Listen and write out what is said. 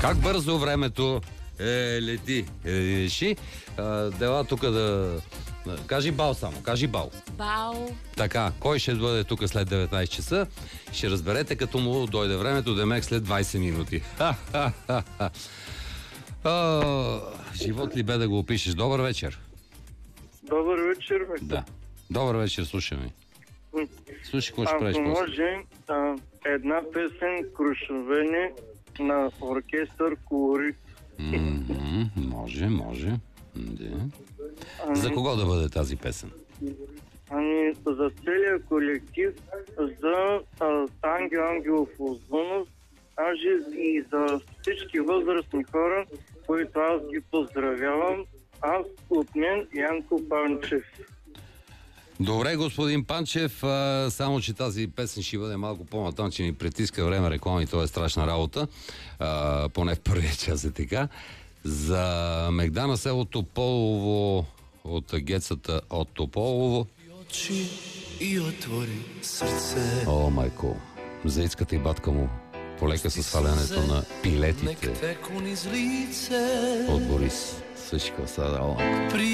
Как бързо времето лети. Дела тук да... Кажи бал само, кажи бал. Бал. Така, кой ще бъде тук след 19 часа? Ще разберете, като му дойде времето, демек след 20 минути. Живот ли бе да го опишеш? Добър вечер. Добър вечер, бе. Да. Добър вечер, слушаме. Слушай, какво ще правиш Ако после? може, една песен "Крушовене" на оркестър "Колорит". Може. Да. За кого да бъде тази песен? За целия колектив, за Ангел Ангелов Узунов, и за всички възрастни хора, които аз ги поздравявам. Аз от мен, Янко Панчев. Добре, господин Панчев, само че тази песен ще бъде малко по-натам, че ми притиска време реклами, то е страшна работа, поне в първия час е така. За Мегдана, село Тополово, от гецата от Тополово. Очи и отвори сърце. О, майко, за Ицката и батка му, полека с свалянето на пилетите от Борис. Всичко сега,